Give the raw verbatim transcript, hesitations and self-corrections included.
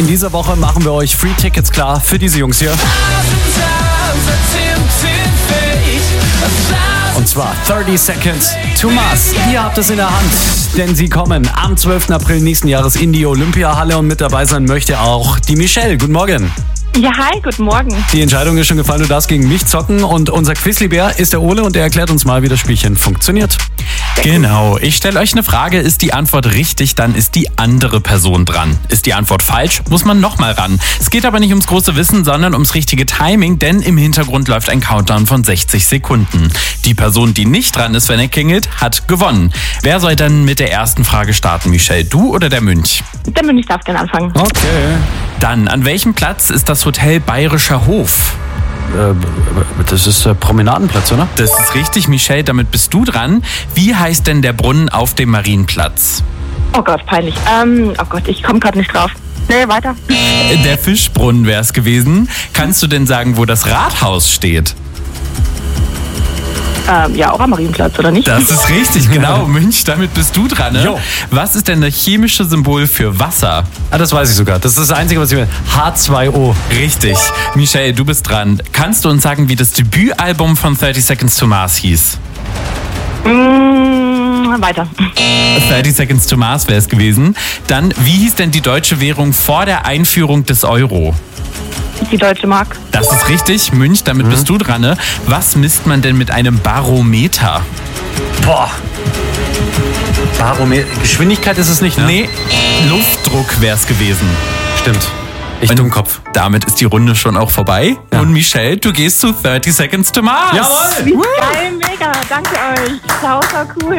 In dieser Woche machen wir euch Free Tickets klar für diese Jungs hier. Und zwar thirty Seconds to Mars. Ihr habt es in der Hand, denn sie kommen am zwölften April nächsten Jahres in die Olympiahalle und mit dabei sein möchte auch die Michelle. Guten Morgen. Ja, hi, guten Morgen. Die Entscheidung ist schon gefallen, du darfst gegen mich zocken und unser Quizlibär ist der Ole und der erklärt uns mal, wie das Spielchen funktioniert. Genau, ich stelle euch eine Frage, ist die Antwort richtig, dann ist die andere Person dran. Ist die Antwort falsch, muss man nochmal ran. Es geht aber nicht ums große Wissen, sondern ums richtige Timing, denn im Hintergrund läuft ein Countdown von sechzig Sekunden. Die Person, die nicht dran ist, wenn er klingelt, hat gewonnen. Wer soll dann mit der ersten Frage starten, Michelle? Du oder der Münch? Der Münch darf gerne anfangen. Okay. Dann, an welchem Platz ist das Hotel Bayerischer Hof? Äh, das ist der Promenadenplatz, oder? Das ist richtig, Michelle, damit bist du dran. Wie heißt denn der Brunnen auf dem Marienplatz? Oh Gott, peinlich. Ähm, oh Gott, ich komme gerade nicht drauf. Nee, weiter. Der Fischbrunnen wäre es gewesen. Kannst du denn sagen, wo das Rathaus steht? Ähm, ja, auch am Marienplatz, oder nicht? Das ist richtig, genau. Münch, damit bist du dran, ne? Jo. Was ist denn das chemische Symbol für Wasser? Ah, das weiß ich sogar. Das ist das Einzige, was ich will. H zwei O. Richtig. Michelle, du bist dran. Kannst du uns sagen, wie das Debütalbum von thirty Seconds to Mars hieß? Mm, weiter. thirty Seconds to Mars wäre es gewesen. Dann, wie hieß denn die deutsche Währung vor der Einführung des Euro? Die Deutsche Mark. Das ist richtig, Münch, damit bist du dran, ne? Was misst man denn mit einem Barometer? Boah. Barometer. Geschwindigkeit ist es nicht, ne? Nee, Luftdruck wäre es gewesen. Stimmt. Ich Und Dummkopf. damit ist die Runde schon auch vorbei. Ja. Und Michelle, du gehst zu thirty Seconds to Mars. Jawohl! Wie geil, mega. Danke euch. Sau, sau cool.